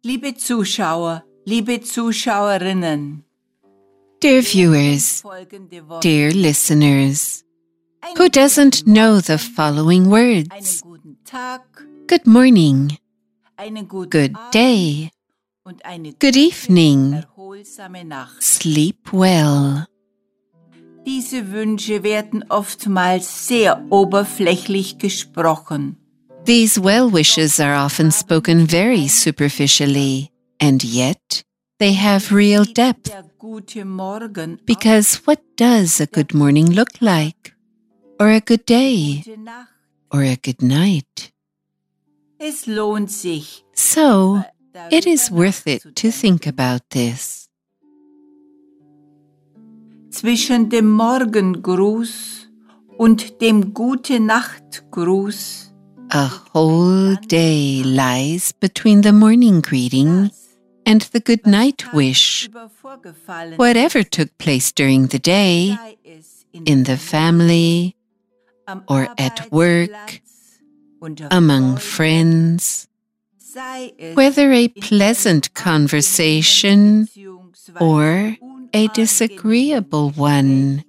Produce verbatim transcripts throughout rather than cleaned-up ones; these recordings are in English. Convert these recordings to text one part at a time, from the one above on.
Liebe Zuschauer, liebe Zuschauerinnen, Dear viewers, dear listeners, who doesn't know the following words? Good morning, good day, good evening, sleep well. Diese Wünsche werden oftmals sehr oberflächlich gesprochen. These well wishes are often spoken very superficially, and yet they have real depth. Because what does a good morning look like? Or a good day? Or a good night? Es lohnt sich. So, it is worth it to think about this. Zwischen dem Morgengruß und dem Gute-Nacht-Gruß A whole day lies between the morning greeting and the good night wish. Whatever took place during the day, in the family, or at work, among friends, whether a pleasant conversation or a disagreeable one,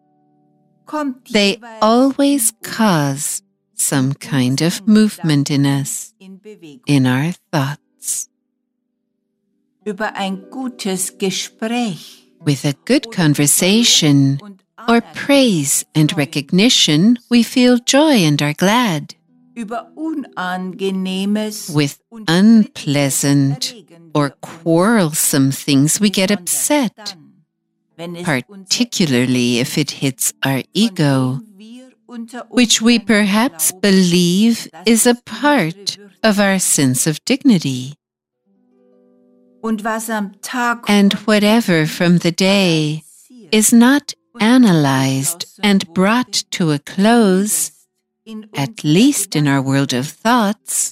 they always cause some kind of movement in us, in our thoughts. Über ein gutes Gespräch With a good conversation or praise and recognition, we feel joy and are glad. über Unangenehmes With unpleasant or quarrelsome things, we get upset, particularly if it hits our ego, which we perhaps believe is a part of our sense of dignity. And whatever from the day is not analyzed and brought to a close, at least in our world of thoughts,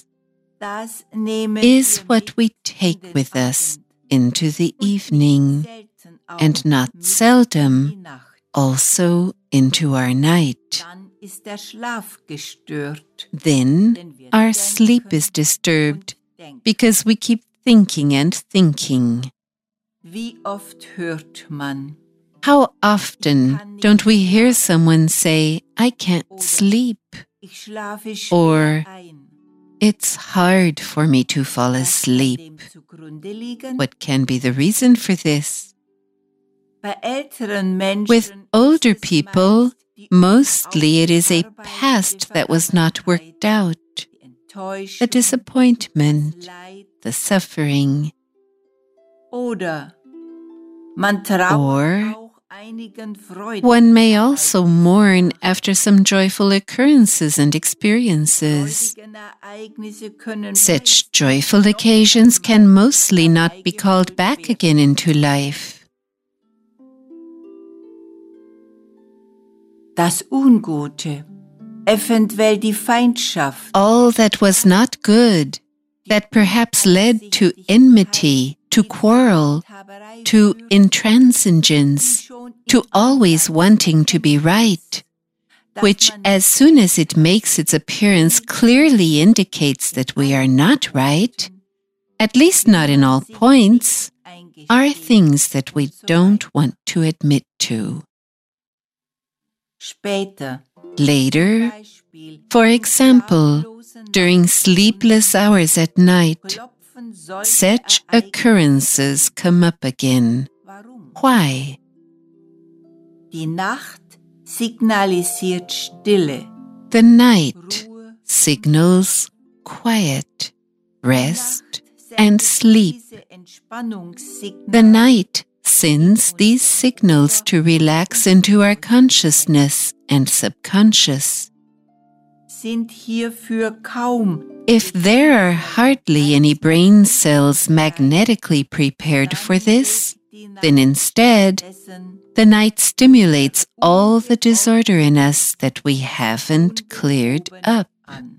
is what we take with us into the evening, and not seldom also into our night. Then our sleep is disturbed because we keep thinking and thinking. How often don't we hear someone say, "I can't sleep," or "It's hard for me to fall asleep"? What can be the reason for this? With older people, mostly it is a past that was not worked out, the disappointment, the suffering. Or one may also mourn after some joyful occurrences and experiences. Such joyful occasions can mostly not be called back again into life. Das Ungute, eventuell die Feindschaft. All that was not good, that perhaps led to enmity, to quarrel, to intransigence, to always wanting to be right, which as soon as it makes its appearance clearly indicates that we are not right, at least not in all points, are things that we don't want to admit to. Later, for example, during sleepless hours at night, such occurrences come up again. Why? Die Nacht signalisiert Stille. The night signals quiet, rest, and sleep. The night sends these signals to relax into our consciousness and subconscious. Sind hierfür kaum. If there are hardly any brain cells magnetically prepared for this, then instead, the night stimulates all the disorder in us that we haven't cleared up.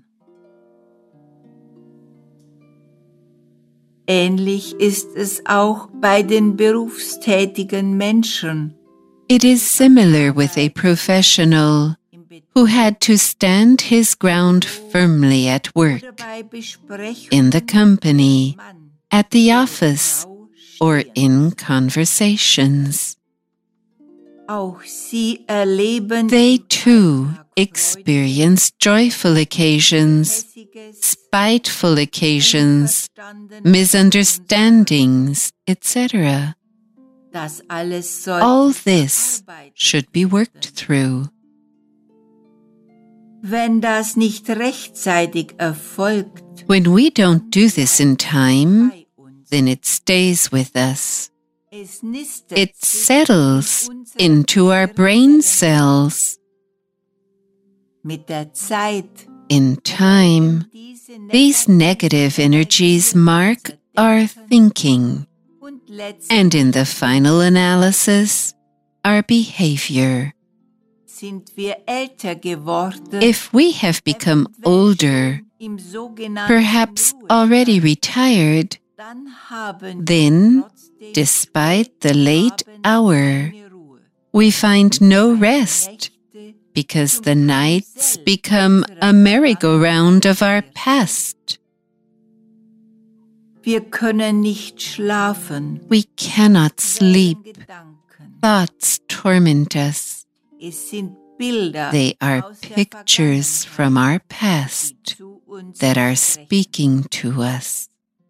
Ähnlich ist es auch bei den berufstätigen Menschen. It is similar with a professional who had to stand his ground firmly at work, in the company, at the office, or in conversations. Auch sie erleben They too experience joyful occasions, spiteful occasions, misunderstandings, et cetera. Das alles soll All this should be worked through. Wenn das nicht rechtzeitig erfolgt, When we don't do this in time, then it stays with us. es nistet It sich settles in unser into our brain cells. Mit der Zeit In time, diese these negative energies mark our thinking, und letztlich and in the final analysis, our behavior. sind wir älter geworden, If we have become older, im sogenannten perhaps Ruhestand, already retired, dann haben then, wir trotzdem despite the late abends hour, keine Ruhe. we find no rest, Nächte because the nights become a merry-go-round of our past. Wir können nicht schlafen. We cannot sleep. Gedanken. Thoughts torment us. Es sind Bilder They are aus der pictures from our past Vergangenheit, die zu uns that are sprechen. speaking to us.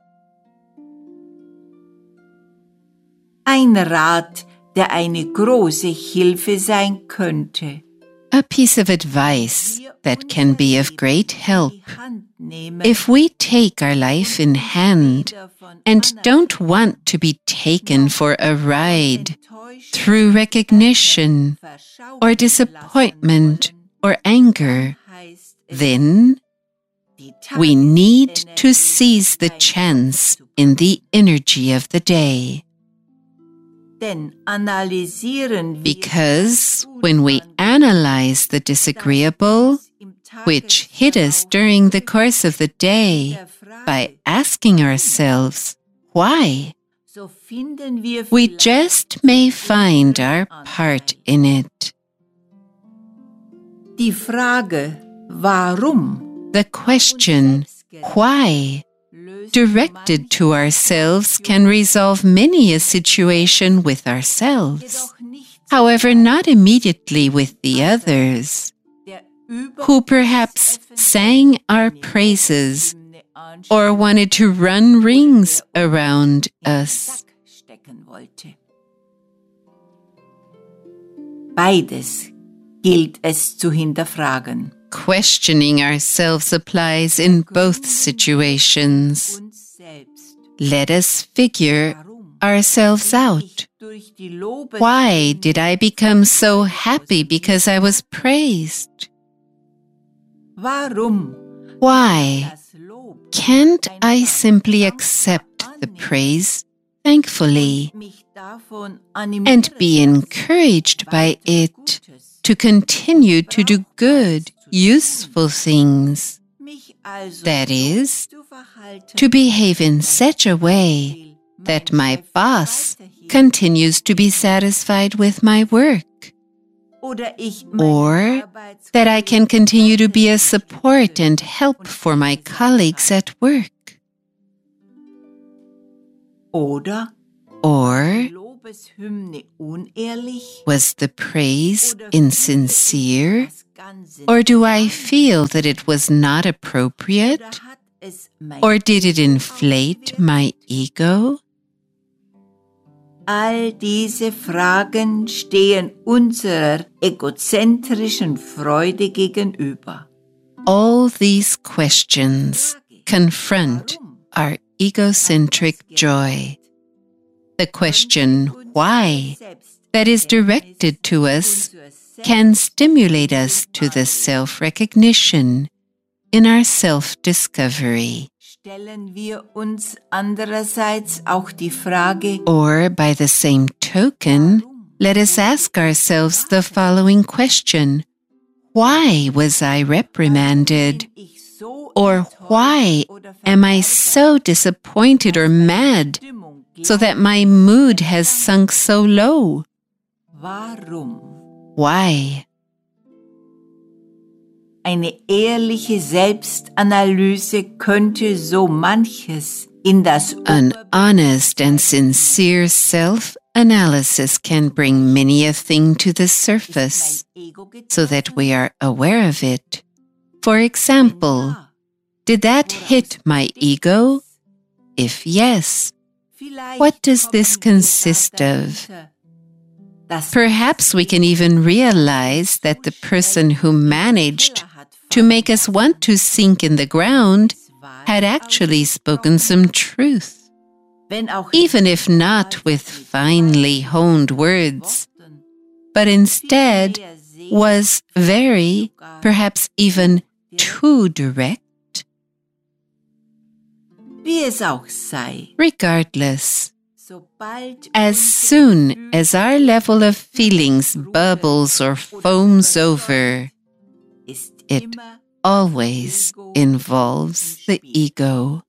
Ein Rat, der eine große Hilfe sein könnte. A piece of advice that can be of great help Die Hand nehmen, if we take our life in hand weder von and anderen don't want to be taken for a ride enttäuscht through recognition verschaukeln or disappointment lassen or anger, wollen, heißt es, then die we need Tagesenergie to seize the chance in the energy of the day. Denn analysieren wir Because when we analyze the disagreeable, which hit us during the course of the day, by asking ourselves, why, so finden wir we vielleicht just may find our part in it. die Frage, warum, The question, why, directed to ourselves can resolve many a situation with ourselves, jedoch nicht however not immediately with the others, der über who perhaps sang our praises Hymne anschaut, or wanted to run rings around us. Sack stecken wollte. Beides gilt es zu hinterfragen. Questioning ourselves applies in both situations. Uns selbst. Let us figure Warum? ourselves out. Durch die Lobes Why did I become so happy because I was praised? Warum Why das Lob can't I simply accept the praise thankfully mich davon and animieren be encouraged by it Gutes, to continue to do good, useful things? mich also That is, zu verhalten, to behave in such a way that my boss continues to be satisfied with my work, oder ich meine or that I can continue to be a support and help for my colleagues at work, oder or Lobeshymne unehrlich was the praise insincere, das Ganze or do I feel that it was not appropriate, oder hat es mein or did it inflate my ego? All diese Fragen stehen unserer egozentrischen Freude gegenüber. All these questions confront our egocentric joy. The question, why, that is directed to us can stimulate us to the self-recognition in our self-discovery. Stellen wir uns andererseits auch die Frage, Or, by the same token, let us ask ourselves the following question: why was I reprimanded? bin ich so Or enttäuscht why oder am I verärgert, so disappointed or mad Stimmung so that gleich? my mood has sunk so low? Warum? Why? Eine ehrliche Selbstanalyse könnte so manches in das An honest and sincere self-analysis can bring many a thing to the surface so that we are aware of it. For example, did that hit my ego? If yes, what does this consist of? Perhaps we can even realize that the person who managed to make us want to sink in the ground had actually spoken some truth, even if not with finely honed words, but instead was very, perhaps even too direct. Regardless, as soon as our level of feelings bubbles or foams over, it always involves the ego.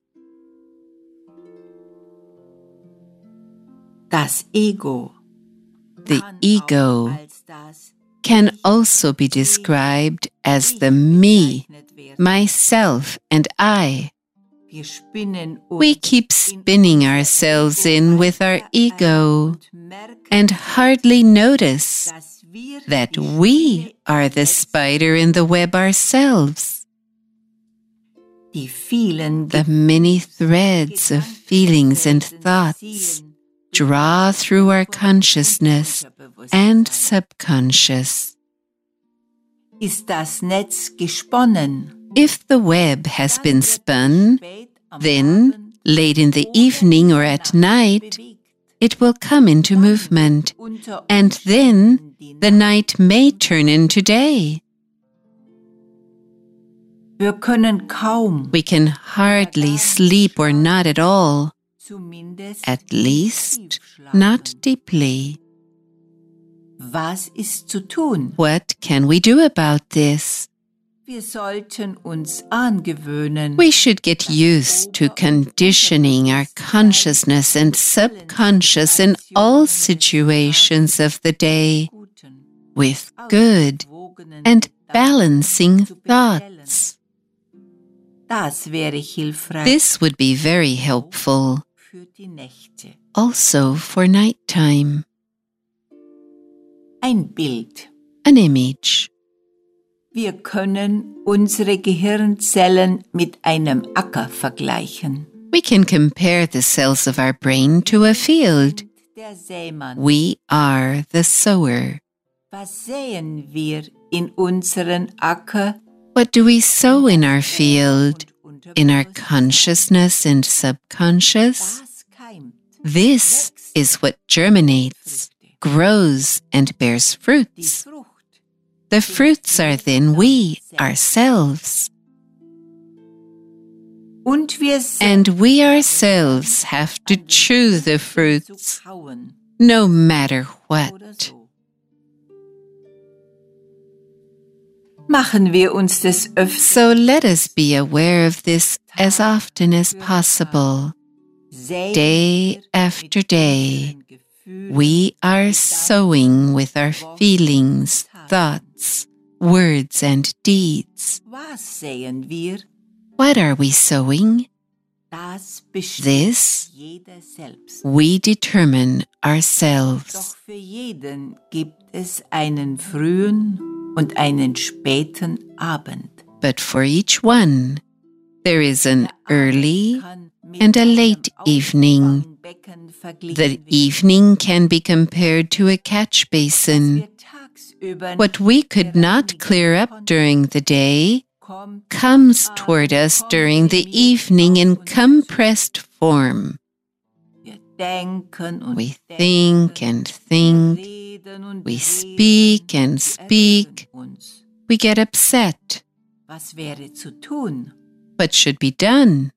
Das Ego. The ego can also be described as the me, myself, and I. We keep spinning ourselves in with our ego and hardly notice that we are the spider in the web ourselves. The many threads of feelings and thoughts draw through our consciousness and subconscious. Ist das Netz gesponnen? If the web has been spun, then, late in the evening or at night, it will come into movement, and then the night may turn into day. Wir können kaum, We can hardly sleep or not at all, at least not deeply. Was ist zu tun? What can we do about this? Wir sollten uns angewöhnen, We should get used to conditioning our consciousness and subconscious in all situations of the day with good and balancing thoughts. Das wäre hilfreich This would be very helpful für die Nächte. also for nighttime. Ein Bild. An image. Wir können unsere Gehirnzellen mit einem Acker vergleichen. We can compare the cells of our brain to a field. Der Sämann. We are the sower. Was säen wir in unseren Acker? What do we sow in our field, in our consciousness and subconscious? Das keimt. This is what germinates, grows, and bears Die fruits. Frucht. The fruits are then we, ourselves. Und wir säen And we ourselves have to chew the zu fruits, kauen no matter oder what. so. Machen wir uns des Öfteren So let us be aware of this as often as possible. Day after day, we are sowing with our feelings, thoughts, words, and deeds. Was säen wir? What are we sowing? Das bestimmt This jeder selbst. we determine Doch ourselves. für jeden gibt es einen frühen und einen späten Abend. But for each one, there is an early and a late evening. The evening can be compared to a catch basin. What we could not clear up during the day comes toward us during the evening in compressed form. We think and think, we speak and speak, we get upset. Was wäre zu tun? What should be done?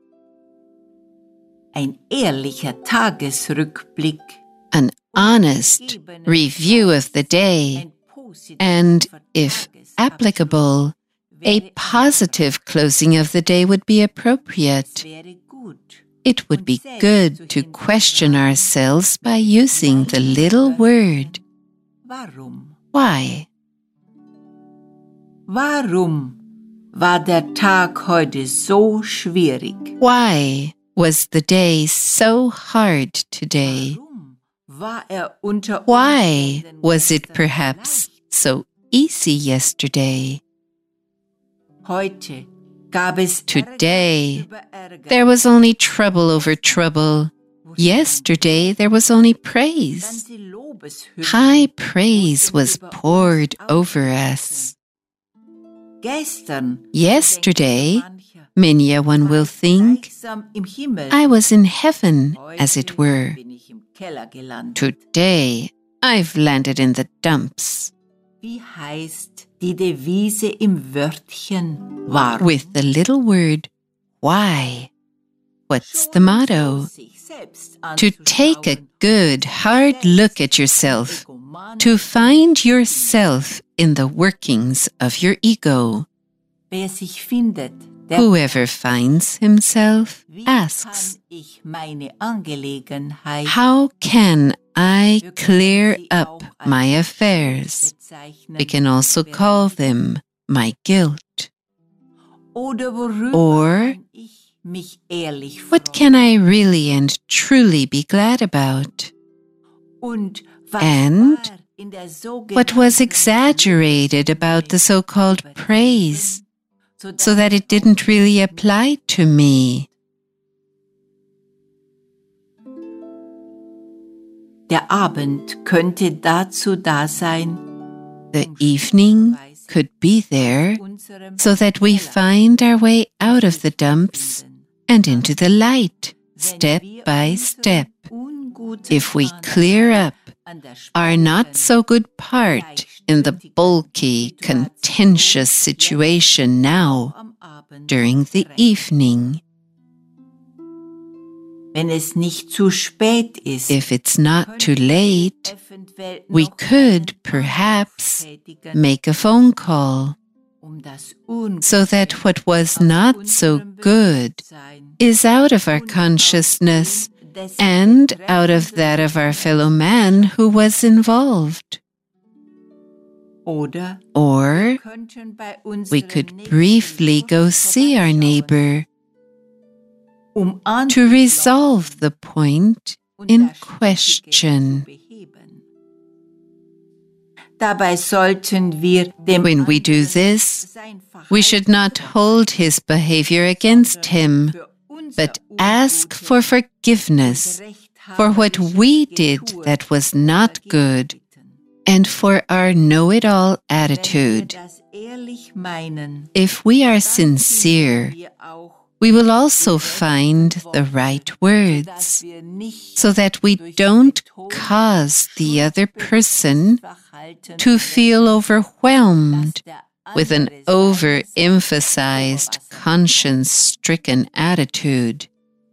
Ein ehrlicher Tagesrückblick An honest review of the day, and, if applicable, a positive closing of the day would be appropriate. wäre gut. It would be good to question ourselves by using the little word, Warum? why? Warum war der Tag heute so schwierig? Why was the day so hard today? Warum war er unter Why Umständen was it gestern perhaps leicht? so easy yesterday? Heute gab es Today, Ärger über Ärger. there was only trouble over trouble. Yesterday, there was only praise. Ganze Lobeshymnen High praise mussten was über poured uns over ausgießen. us. Gestern, Yesterday, denkt mancher, many a one war will ich think, gleichsam im Himmel. I was in heaven, as it Heute were. bin ich im Keller gelandet. Today, I've landed in the dumps. Wie heißt die Devise im Wörtchen warum? With the little word, why? What's the motto? Sich selbst To take a anzuschauen, good, hard look at yourself, to find yourself in the workings of your ego. wer sich findet, der Whoever finds himself wie asks, kann ich meine Angelegenheit how can I Wir können clear sie up auch als my Schuld affairs? bezeichnen, We can also call them my guilt. oder worüber Or, kann ich mich ehrlich what freuen? can I really and truly be glad about? Und was And war in der sogenannten what was exaggerated about the so-called praise, so that it didn't really apply to me? Der Abend könnte dazu da sein, The evening could be there unserem so that we find our way out of the dumps and into the light, step by step. If we clear up our not so good part in the bulky, contentious situation now during the evening. Wenn es nicht zu spät ist, If it's not too late, we could perhaps make a phone call so that what was not so good is out of our consciousness and out of that of our fellow man who was involved. Oder Or we could briefly go see our neighbor um to resolve the point in question. Dabei sollten wir dem When we do this, we should not hold his behavior against him, but ask for forgiveness for what we did that was not good and for our know-it-all attitude. If we are sincere, we will also find the right words, so that we don't cause the other person to feel overwhelmed with an overemphasized, conscience-stricken attitude,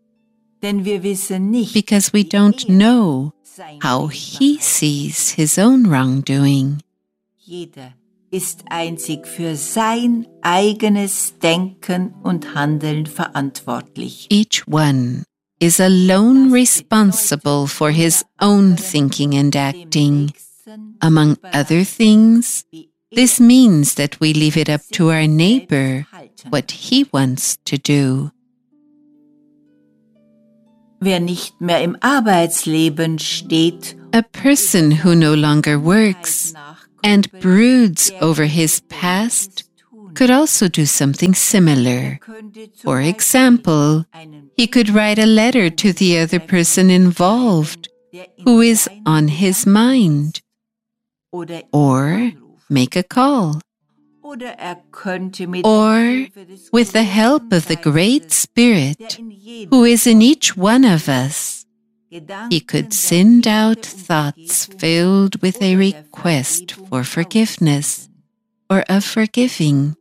because we don't know how he sees his own wrongdoing. Jeder ist einzig für sein eigenes Denken und Handeln verantwortlich. Each one is alone responsible for his own thinking and acting. Among other things, this means that we leave it up to our neighbor what he wants to do. Wer nicht mehr im Arbeitsleben steht, A person who no longer works and broods over his past could also do something similar. For example, he could write a letter to the other person involved who is on his mind, or make a call, or with the help of the Great Spirit who is in each one of us, he could send out thoughts filled with a request for forgiveness or of forgiving.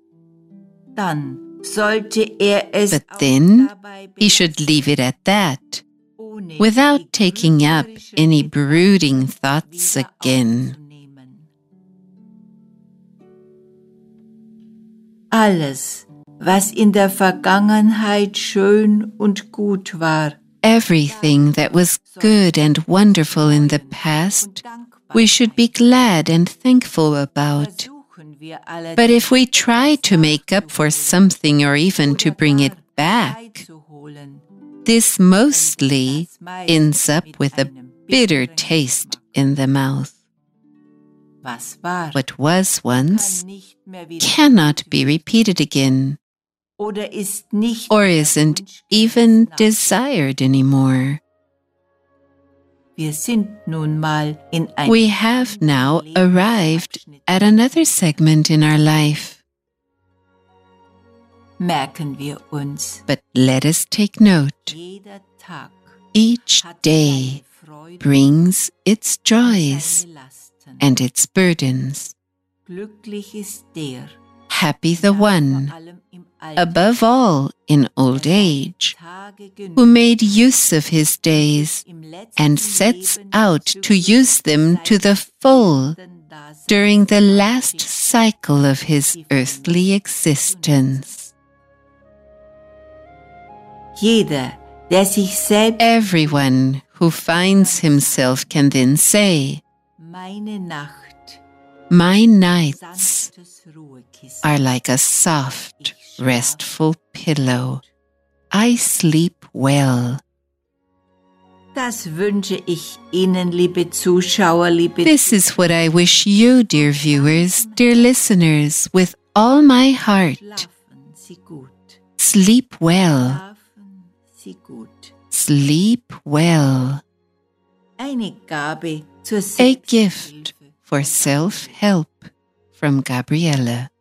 But then he should leave it at that, without taking up any brooding thoughts again. Alles, was in der Vergangenheit schön und gut war, everything that was good and wonderful in the past, we should be glad and thankful about. But if we try to make up for something or even to bring it back, this mostly ends up with a bitter taste in the mouth. What was once cannot be repeated again, or isn't even desired anymore. We have now arrived at another segment in our life. But let us take note. Each day brings its joys and its burdens. Happy the one, above all in old age, who made use of his days and sets out to use them to the full during the last cycle of his earthly existence. Everyone who finds himself can then say, my nights are like a soft, restful pillow. I sleep well. Das wünsche ich Ihnen, liebe Zuschauer, liebe This is what I wish you, dear viewers, dear listeners, with all my heart. Schlafen Sie gut. Sleep well. Schlafen Sie gut. Sleep well. Eine Gabe zur A gift Selbsthilfe. for self-help from Gabriella.